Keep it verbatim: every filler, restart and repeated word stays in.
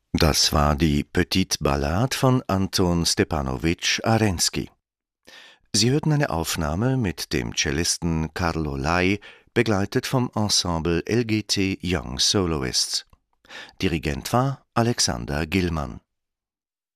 Das war die Petite Ballade von Anton Stepanowitsch Arensky. Sie hörten eine Aufnahme mit dem Cellisten Carlo Lai, begleitet vom Ensemble L G T Young Soloists. Dirigent war Alexander Gillmann.